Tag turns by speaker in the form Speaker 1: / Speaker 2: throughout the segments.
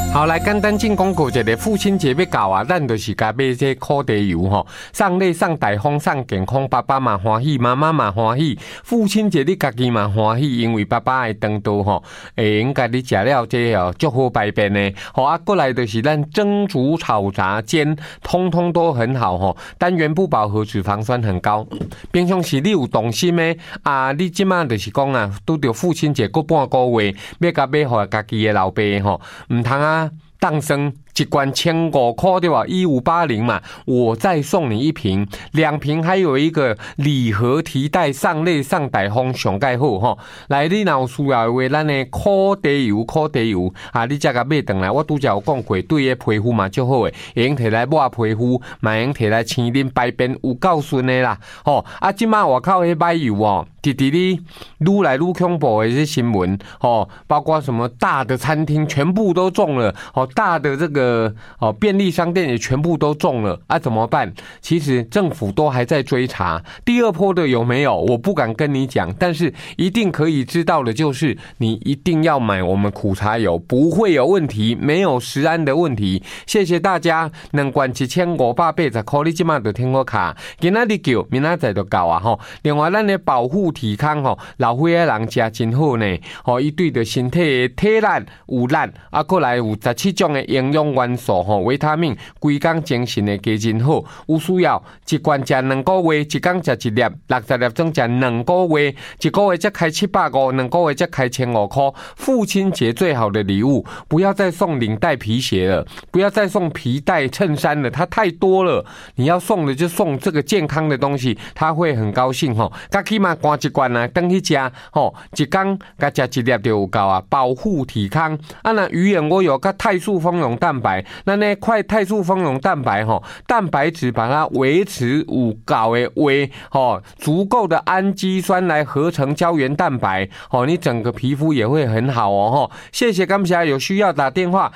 Speaker 1: 好，来简单进广告一个父亲节要到啊，咱就是甲买这烤地油吼，送礼送大方送健康，爸爸嘛欢喜，妈妈嘛欢喜，父亲节你家己嘛欢喜，因为爸爸会长到吼，会用家己食了这哦，足好排便的。好啊，过来就是咱蒸、煮、炒、炸、煎，通通都很好吼。单元不饱和脂肪酸很高。平常时你有动心的啊，你即马就是讲啊，拄着父亲节过半个月，要甲买互家己的老爸吼，唔通啊。当生一罐1500块对吧？1580嘛，我再送你一瓶，2瓶还有一个礼盒提袋，上类上大方上盖好吼。来，你若有需要的话，咱的烤地油啊，你才甲买回来。我拄则有讲过，对个皮肤嘛足好诶，会用摕来抹皮肤，嘛用摕来青恁排便有够顺的啦。吼，啊，即马外口迄买油哦，直你愈来愈恐怖的这新闻，吼，包括什么大的餐厅全部都中了，吼。大的这个便利商店也全部都中了啊，怎么办？其实政府都还在追查第二波的有没有，我不敢跟你讲，但是一定可以知道的就是你一定要买我们苦茶油，不会有问题，没有食安的问题。谢谢大家，2罐1580块，你今晚就听我卡，今仔日叫，明仔载就到啊吼。另外，咱的保护体康吼，老岁仔人食真好呢，吼，伊对着身体的体力有力，啊，过来有17种的营养元素吼，维他命，规工精神的加真好。有需要一罐食2个月，一工食1粒，60粒钟食2个月，1个月才开750，2个月才开1500块。父亲节最好的礼物，不要再送领带皮鞋了，不要再送皮带衬衫了，它太多了。你要送的就送这个健康的东西，他会很高兴吼。家起码灌一罐啊，等去吃吼，一工甲食1粒就有够啊，保护体康。啊，那鱼眼我有个肽素丰溶蛋白，那块肽素丰溶蛋白吼，蛋白质把它维持有够的话吼，足够的氨基酸来合成胶原蛋白吼，你整个皮肤也会很好哦吼。谢谢感谢，有需要打电话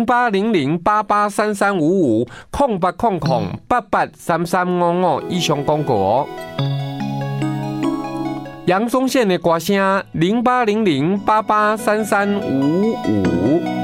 Speaker 1: 08008833550800883355以上广告哦。杨宗宪的歌声0800883355。